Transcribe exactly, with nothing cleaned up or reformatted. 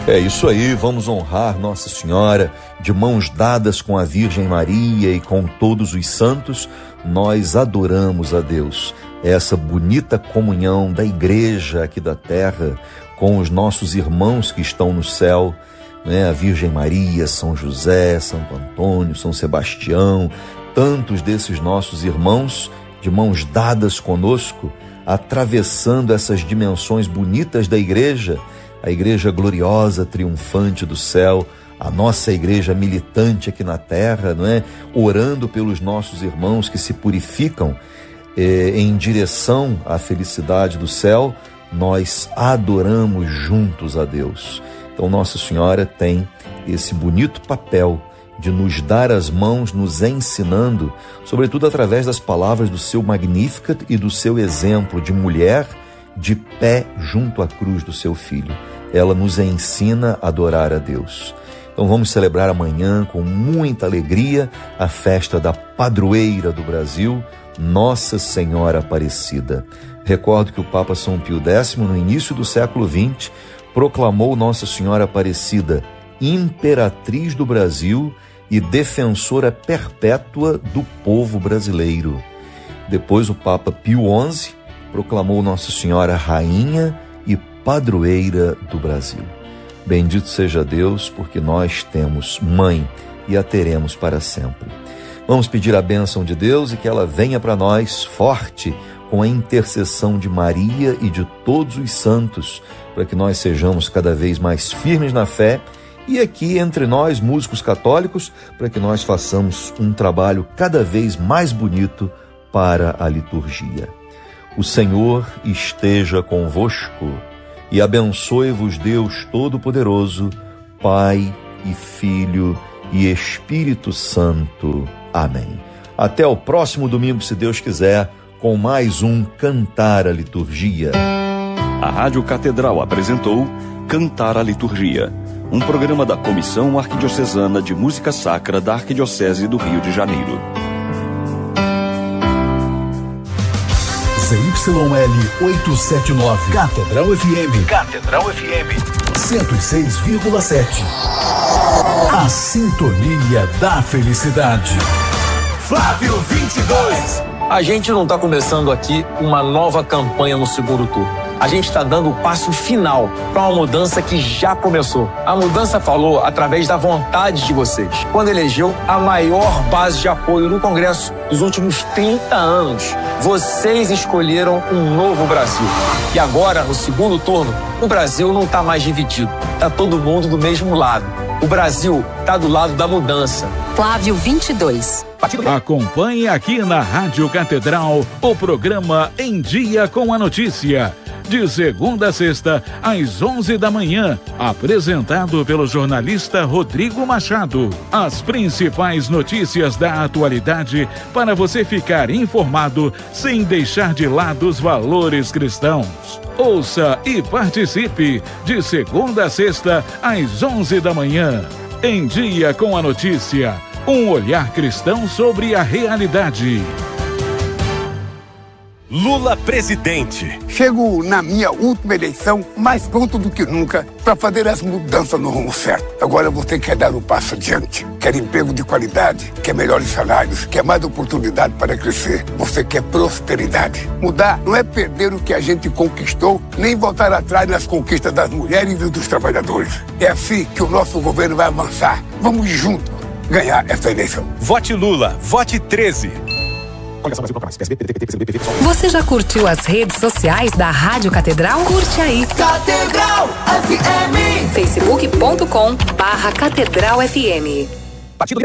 É isso aí, vamos honrar Nossa Senhora de mãos dadas com a Virgem Maria e com todos os santos. Nós adoramos a Deus. Essa bonita comunhão da igreja aqui da terra com os nossos irmãos que estão no céu, né? A Virgem Maria, São José, Santo Antônio, São Sebastião, tantos desses nossos irmãos de mãos dadas conosco, atravessando essas dimensões bonitas da igreja, a igreja gloriosa, triunfante do céu, a nossa igreja militante aqui na terra, não é? Orando pelos nossos irmãos que se purificam eh, em direção à felicidade do céu. Nós adoramos juntos a Deus. Então Nossa Senhora tem esse bonito papel de nos dar as mãos, nos ensinando, sobretudo através das palavras do seu Magnificat e do seu exemplo de mulher de pé junto à cruz do seu filho. Ela nos ensina a adorar a Deus. Então vamos celebrar amanhã com muita alegria a festa da padroeira do Brasil, Nossa Senhora Aparecida. Recordo que o Papa São Pio Décimo, no início do século vinte, proclamou Nossa Senhora Aparecida imperatriz do Brasil e defensora perpétua do povo brasileiro. Depois o Papa Pio Onze proclamou Nossa Senhora rainha e padroeira do Brasil. Bendito seja Deus, porque nós temos mãe e a teremos para sempre. Vamos pedir a bênção de Deus e que ela venha para nós forte com a intercessão de Maria e de todos os santos, para que nós sejamos cada vez mais firmes na fé e aqui entre nós, músicos católicos, para que nós façamos um trabalho cada vez mais bonito para a liturgia. O Senhor esteja convosco e abençoe-vos Deus Todo-Poderoso, Pai e Filho e Espírito Santo. Amém. Até o próximo domingo, se Deus quiser, com mais um Cantar a Liturgia. A Rádio Catedral apresentou Cantar a Liturgia, um programa da Comissão Arquidiocesana de Música Sacra da Arquidiocese do Rio de Janeiro. Z Y L oitocentos e setenta e nove, Catedral F M. Catedral F M. cento e seis vírgula sete. A sintonia da felicidade. Flávio vinte e dois. A gente não está começando aqui uma nova campanha no segundo turno. A gente está dando o passo final para uma mudança que já começou. A mudança falou através da vontade de vocês, quando elegeu a maior base de apoio no Congresso dos últimos trinta anos. Vocês escolheram um novo Brasil. E agora, no segundo turno, o Brasil não está mais dividido. Está todo mundo do mesmo lado. O Brasil está do lado da mudança. Flávio vinte e dois. Acompanhe aqui na Rádio Catedral o programa Em Dia com a Notícia. De segunda a sexta, às onze da manhã, apresentado pelo jornalista Rodrigo Machado. As principais notícias da atualidade para você ficar informado sem deixar de lado os valores cristãos. Ouça e participe de segunda a sexta, às onze da manhã. Em Dia com a Notícia, um olhar cristão sobre a realidade. Lula presidente. Chego na minha última eleição mais pronto do que nunca para fazer as mudanças no rumo certo. Agora você quer dar um passo adiante, quer emprego de qualidade, quer melhores salários, quer mais oportunidade para crescer. Você quer prosperidade. Mudar não é perder o que a gente conquistou, nem voltar atrás nas conquistas das mulheres e dos trabalhadores. É assim que o nosso governo vai avançar. Vamos juntos ganhar essa eleição. Vote Lula, vote treze. Você já curtiu as redes sociais da Rádio Catedral? Curte aí. Catedral F M. facebook ponto com barra Catedral F M.